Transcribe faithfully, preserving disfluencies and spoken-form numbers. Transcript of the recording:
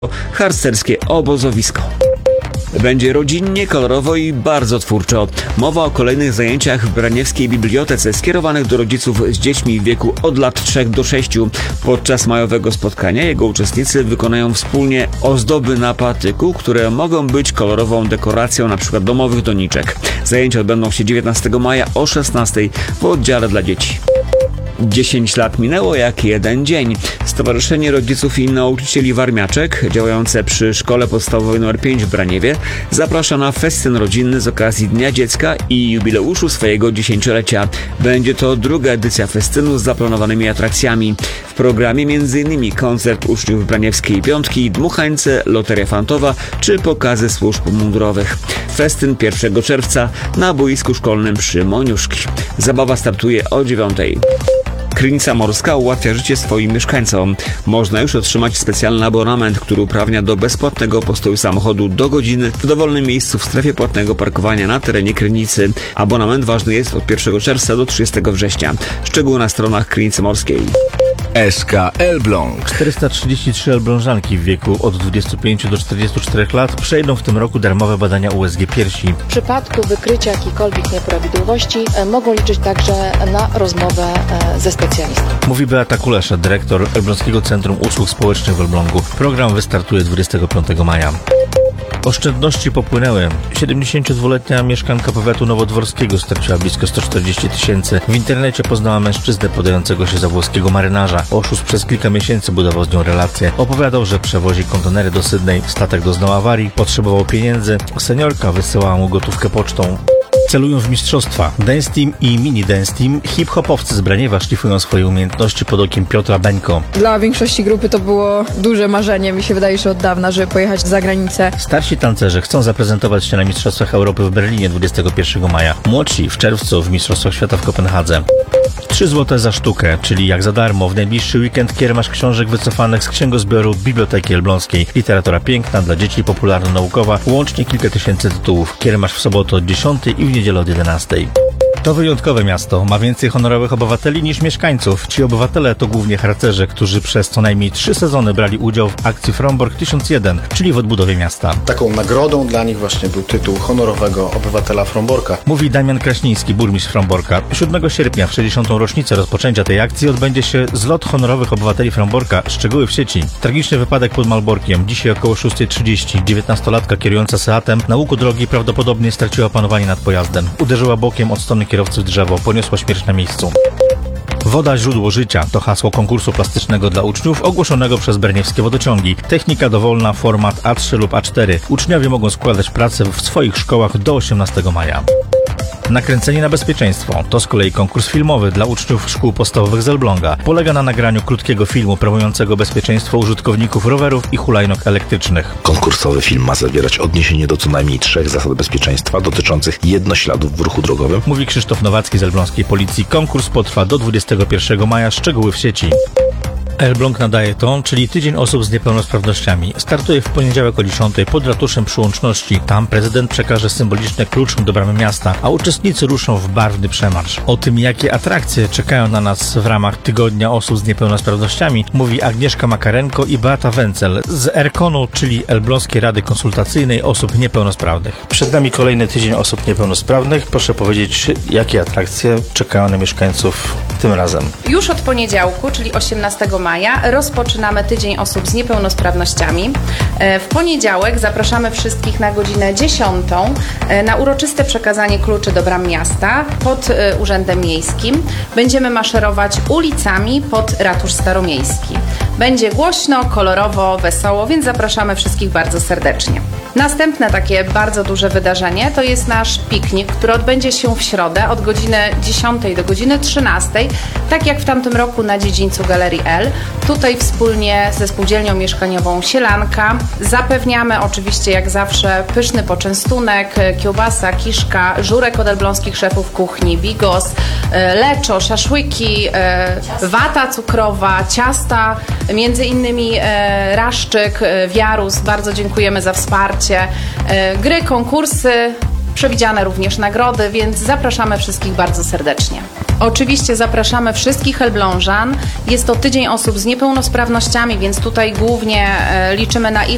harcerskie obozowisko. Będzie rodzinnie, kolorowo i bardzo twórczo. Mowa o kolejnych zajęciach w Braniewskiej Bibliotece skierowanych do rodziców z dziećmi w wieku od lat trzech do sześciu. Podczas majowego spotkania jego uczestnicy wykonają wspólnie ozdoby na patyku, które mogą być kolorową dekoracją np. domowych doniczek. Zajęcia odbędą się dziewiętnastego maja o szesnastej w oddziale dla dzieci. dziesięć lat minęło jak jeden dzień. Stowarzyszenie Rodziców i Nauczycieli Warmiaczek, działające przy Szkole Podstawowej nr pięć w Braniewie, zaprasza na festyn rodzinny z okazji Dnia Dziecka i jubileuszu swojego dziesięciolecia. Będzie to druga edycja festynu z zaplanowanymi atrakcjami. W programie m.in. koncert uczniów Braniewskiej Piątki, dmuchańce, loteria fantowa czy pokazy służb mundurowych. Festyn pierwszego czerwca na boisku szkolnym przy Moniuszki. Zabawa startuje o dziewiątej. Krynica Morska ułatwia życie swoim mieszkańcom. Można już otrzymać specjalny abonament, który uprawnia do bezpłatnego postoju samochodu do godziny w dowolnym miejscu w strefie płatnego parkowania na terenie Krynicy. Abonament ważny jest od pierwszego czerwca do trzydziestego września. Szczegóły na stronach Krynicy Morskiej. S K Elbląg. czterysta trzydzieści trzy elblążanki w wieku od dwudziestu pięciu do czterdziestu czterech lat przejdą w tym roku darmowe badania U S G piersi. W przypadku wykrycia jakichkolwiek nieprawidłowości e, mogą liczyć także na rozmowę e, ze specjalistą. Mówi Beata Kulesza, dyrektor Elbląskiego Centrum Usług Społecznych w Elblągu. Program wystartuje dwudziestego piątego maja. Oszczędności popłynęły. siedemdziesięciodwuletnia mieszkanka powiatu nowodworskiego straciła blisko sto czterdzieści tysięcy. W internecie poznała mężczyznę podającego się za włoskiego marynarza. Oszust przez kilka miesięcy budował z nią relacje. Opowiadał, że przewozi kontenery do Sydney. Statek doznał awarii, potrzebował pieniędzy. Seniorka wysyłała mu gotówkę pocztą. Celują w mistrzostwa. Dance Team i Mini Dance Team. Hip-hopowcy z Braniewa szlifują swoje umiejętności pod okiem Piotra Beńko. Dla większości grupy to było duże marzenie, mi się wydaje, że od dawna, żeby pojechać za granicę. Starsi tancerze chcą zaprezentować się na Mistrzostwach Europy w Berlinie dwudziestego pierwszego maja. Młodsi w czerwcu w Mistrzostwach Świata w Kopenhadze. trzy złote za sztukę, czyli jak za darmo. W najbliższy weekend kiermasz książek wycofanych z księgozbioru Biblioteki Elbląskiej. Literatura piękna dla dzieci, popularno-naukowa, łącznie kilka tysięcy tytułów. Kiermasz w sobotę od dziesiątej i w niedzielę od jedenastej. To wyjątkowe miasto. Ma więcej honorowych obywateli niż mieszkańców. Ci obywatele to głównie harcerze, którzy przez co najmniej trzy sezony brali udział w akcji Frombork tysiąc jeden, czyli w odbudowie miasta. Taką nagrodą dla nich właśnie był tytuł honorowego obywatela Fromborka. Mówi Damian Kraśniński, burmistrz Fromborka. siódmego sierpnia w sześćdziesiątą rocznicę rozpoczęcia tej akcji odbędzie się zlot honorowych obywateli Fromborka. Szczegóły w sieci. Tragiczny wypadek pod Malborkiem. Dzisiaj około szósta trzydzieści. dziewiętnastolatka kierująca Seatem na łuku drogi prawdopodobnie straciła panowanie nad pojazdem. Uderzyła bokiem od strony kierowcy w drzewo, poniosła śmierć na miejscu. Woda źródło życia to hasło konkursu plastycznego dla uczniów ogłoszonego przez berniewskie wodociągi. Technika dowolna, format A trzy lub A cztery. Uczniowie mogą składać pracę w swoich szkołach do osiemnastego maja. Nakręcenie na bezpieczeństwo to z kolei konkurs filmowy dla uczniów szkół podstawowych z Elbląga. Polega na nagraniu krótkiego filmu promującego bezpieczeństwo użytkowników rowerów i hulajnóg elektrycznych. Konkursowy film ma zawierać odniesienie do co najmniej trzech zasad bezpieczeństwa dotyczących jednośladów w ruchu drogowym. Mówi Krzysztof Nowacki z Elbląskiej Policji. Konkurs potrwa do dwudziestego pierwszego maja. Szczegóły w sieci. Elbląg nadaje to, czyli Tydzień Osób z Niepełnosprawnościami. Startuje w poniedziałek o dziesiątej pod ratuszem przy Łączności. Tam prezydent przekaże symboliczny klucz do bramy miasta, a uczestnicy ruszą w barwny przemarsz. O tym, jakie atrakcje czekają na nas w ramach Tygodnia Osób z Niepełnosprawnościami, mówi Agnieszka Makarenko i Beata Wencel z ERKON-u, czyli Elbląskiej Rady Konsultacyjnej Osób Niepełnosprawnych. Przed nami kolejny Tydzień Osób Niepełnosprawnych. Proszę powiedzieć, jakie atrakcje czekają na mieszkańców tym razem? Już od poniedziałku, czyli osiemnastego maja, rozpoczynamy Tydzień Osób z Niepełnosprawnościami. W poniedziałek zapraszamy wszystkich na godzinę dziesiątą na uroczyste przekazanie kluczy do bram miasta pod Urzędem Miejskim. Będziemy maszerować ulicami pod Ratusz Staromiejski. Będzie głośno, kolorowo, wesoło, więc zapraszamy wszystkich bardzo serdecznie. Następne takie bardzo duże wydarzenie to jest nasz piknik, który odbędzie się w środę od godziny dziesiątej do godziny trzynastej, tak jak w tamtym roku na dziedzińcu Galerii L. Tutaj wspólnie ze Spółdzielnią Mieszkaniową Sielanka zapewniamy oczywiście jak zawsze pyszny poczęstunek, kiełbasa, kiszka, żurek od elbląskich szefów kuchni, bigos, leczo, szaszłyki, wata cukrowa, ciasta, między innymi raszczyk, wiarus. Bardzo dziękujemy za wsparcie. Gry, konkursy, przewidziane również nagrody, więc zapraszamy wszystkich bardzo serdecznie. Oczywiście zapraszamy wszystkich Elblążan. Jest to Tydzień Osób z Niepełnosprawnościami, więc tutaj głównie liczymy na ich